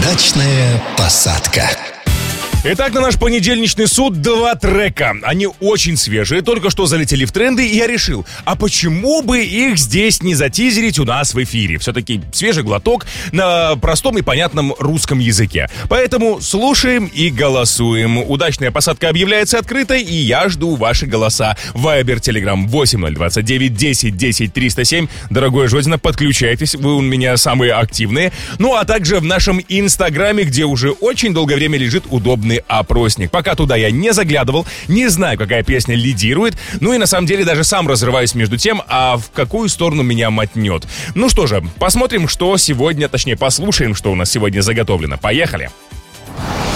Удачная посадка. Итак, на наш понедельничный суд 2 трека. Они очень свежие, только что залетели в тренды, и я решил, а почему бы их здесь не затизерить у нас в эфире? Все-таки свежий глоток на простом и понятном русском языке. Поэтому слушаем и голосуем. Удачная посадка объявляется открытой, и я жду ваши голоса. Вайбер, Телеграм 8029 10 10 307. Дорогой Жодина, подключайтесь, вы у меня самые активные. Ну, а также в нашем Инстаграме, где уже очень долгое время лежит удобный опросник. Пока туда я не заглядывал, не знаю, какая песня лидирует, ну и на самом деле даже сам разрываюсь между тем, а в какую сторону меня мотнет. Ну что же, посмотрим, что сегодня, точнее послушаем, что у нас сегодня заготовлено. Поехали!